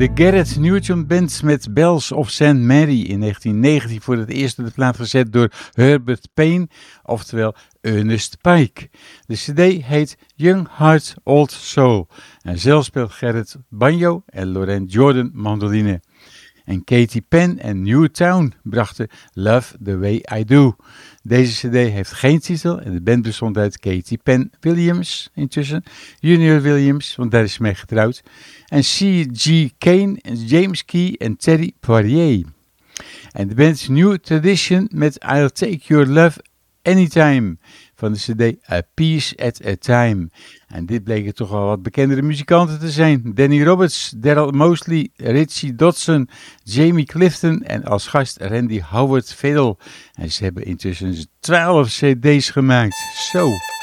De Garrett Newton Band met Bells of St. Mary in 1919 voor het eerst op de plaat gezet door Herbert Payne, oftewel Ernest Pike. De cd heet Young Heart Old Soul en zelf speelt Garrett banjo en Laurent Jordan mandoline. En Katy Penn en Newtown brachten Love the Way I Do. Deze cd heeft geen titel en de band bestond uit Katy Penn Williams intussen, Junior Williams, want daar is ze mee getrouwd, en C.G. Kane, James Key en Terry Poirier. En de band is New Tradition met I'll Take Your Love Anytime van de cd A Piece at a Time. En dit bleken toch wel wat bekendere muzikanten te zijn. Danny Roberts, Daryl Mosley, Richie Dodson, Jamie Clifton en als gast Randy Howard Fiddle. En ze hebben intussen 12 cd's gemaakt. Zo.